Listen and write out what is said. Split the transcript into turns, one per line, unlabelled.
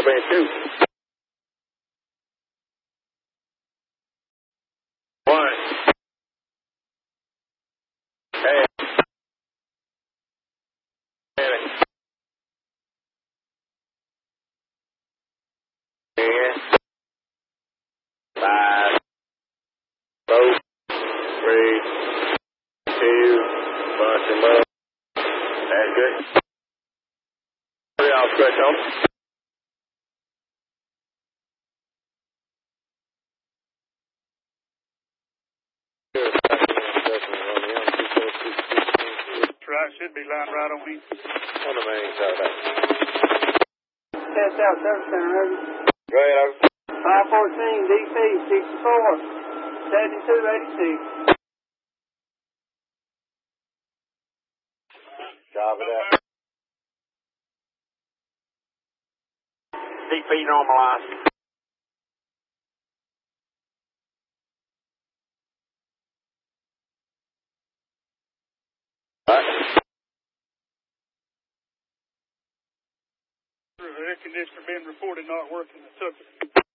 band 2. 1. Hey. Hey. 10. 5. 4. 3. 2. Bunch them up. That's good. Put it all stretch on.
Right, should be lined right on me.
On the main side.
Test out service center, over.
Go ahead, over.
514 DC 64 7286.
Job it up.
DP normalized.
Air conditioner being reported not working. It took it.